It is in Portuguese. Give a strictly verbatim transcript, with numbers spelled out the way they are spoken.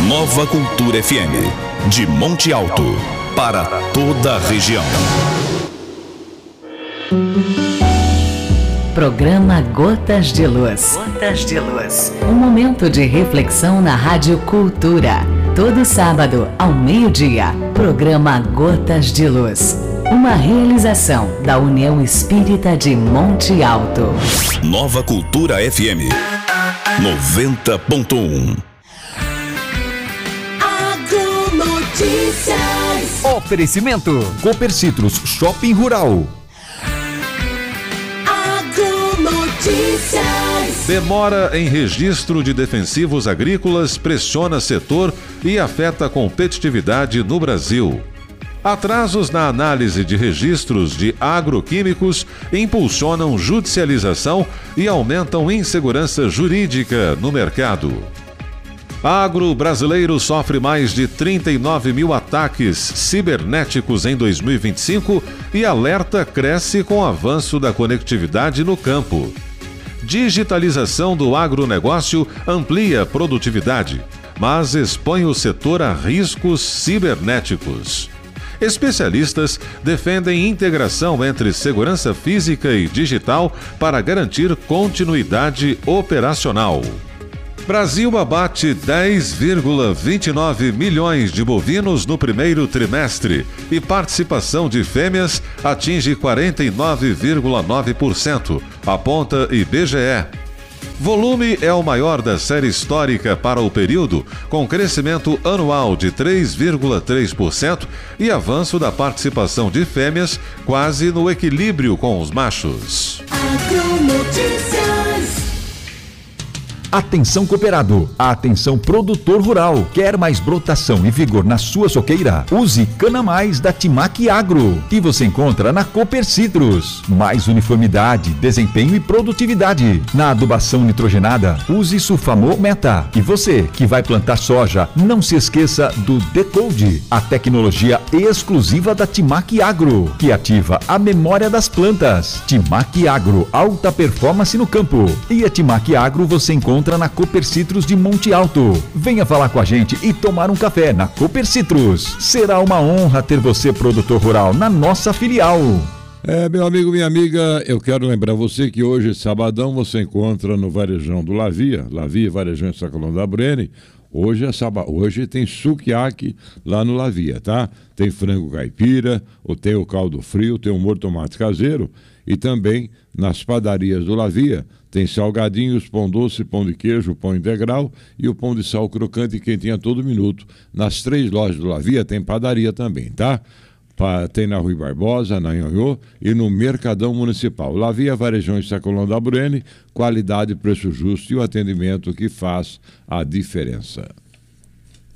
Nova Cultura F M, de Monte Alto, para toda a região. Programa Gotas de Luz. Gotas de Luz. Um momento de reflexão na Rádio Cultura. Todo sábado, ao meio-dia. Programa Gotas de Luz. Uma realização da União Espírita de Monte Alto. Nova Cultura F M noventa ponto um. Notícias. Oferecimento Cooper Citrus Shopping Rural. Agronotícias. Demora em registro de defensivos agrícolas pressiona setor e afeta a competitividade no Brasil. Atrasos na análise de registros de agroquímicos impulsionam judicialização e aumentam insegurança jurídica no mercado. Agro brasileiro sofre mais de trinta e nove mil ataques cibernéticos em dois mil e vinte e cinco e alerta cresce com o avanço da conectividade no campo. Digitalização do agronegócio amplia a produtividade, mas expõe o setor a riscos cibernéticos. Especialistas defendem integração entre segurança física e digital para garantir continuidade operacional. Brasil abate dez vírgula vinte e nove milhões de bovinos no primeiro trimestre e participação de fêmeas atinge quarenta e nove vírgula nove por cento, aponta I B G E. Volume é o maior da série histórica para o período, com crescimento anual de três vírgula três por cento e avanço da participação de fêmeas quase no equilíbrio com os machos. Atenção cooperado, atenção produtor rural. Quer mais brotação e vigor na sua soqueira? Use Cana Mais da Timac Agro, que você encontra na Cooper Citrus. Mais uniformidade, desempenho e produtividade. Na adubação nitrogenada, use Sulfamol Meta. E você que vai plantar soja, não se esqueça do Decode, a tecnologia exclusiva da Timac Agro, que ativa a memória das plantas. Timac Agro, alta performance no campo. E a Timac Agro você encontra na Cooper Citrus de Monte Alto. Venha falar com a gente e tomar um café na Cooper Citrus. Será uma honra ter você, produtor rural, na nossa filial. É, meu amigo, minha amiga, eu quero lembrar você que hoje, sabadão, você encontra no Varejão do Lavia, Lavia, Varejão em Sacolão da Brene. Hoje é sábado, hoje tem sukiyaki lá no Lavia, tá? Tem frango caipira, ou tem o caldo frio, tem o molho tomate caseiro e também nas padarias do Lavia tem salgadinhos, pão doce, pão de queijo, pão integral e o pão de sal crocante e quentinho a todo minuto. Nas três lojas do Lavia tem padaria também, tá? Tem na Rui Barbosa, na Nhonhô e no Mercadão Municipal. Lavia, Varejão em Sacolão da Brene, qualidade, preço justo e o atendimento que faz a diferença.